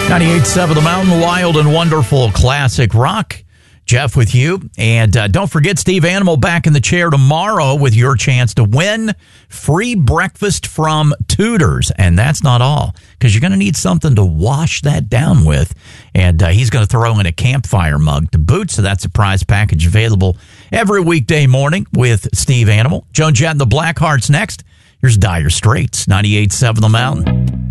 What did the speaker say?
98.7 The Mountain, wild and wonderful classic rock. Jeff with you. And don't forget, Steve Animal back in the chair tomorrow with your chance to win free breakfast from Tudor's. And that's not all, because you're going to need something to wash that down with. And he's going to throw in a campfire mug to boot. So that's a prize package available every weekday morning with Steve Animal. Joan Jett and the Blackhearts next. Here's Dire Straits, 98.7 The Mountain.